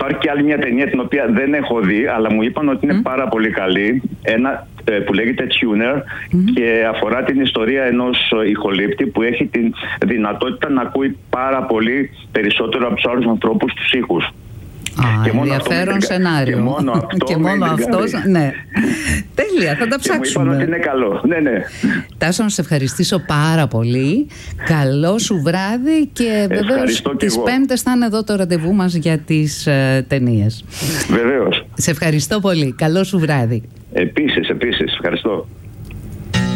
υπάρχει και άλλη μια ταινία την οποία δεν έχω δει, αλλά μου είπαν ότι είναι πάρα πολύ καλή. Ένα που λέγεται Tuner και αφορά την ιστορία ενός ηχολήπτη που έχει τη δυνατότητα να ακούει πάρα πολύ περισσότερο από τους άλλους ανθρώπους τους ήχους. Ενδιαφέρον σενάριο. Και μόνο αυτό. Ναι. Τέλεια, θα τα ψάξουμε. Μου είπαν ότι είναι καλό. Ναι. Τάσο, να σε ευχαριστήσω πάρα πολύ. Καλό σου βράδυ και βεβαίως τις Πέμπτες θα είναι εδώ το ραντεβού μας για τις ταινίες. Βεβαίως. Σε ευχαριστώ πολύ. Καλό σου βράδυ. Επίσης, ευχαριστώ.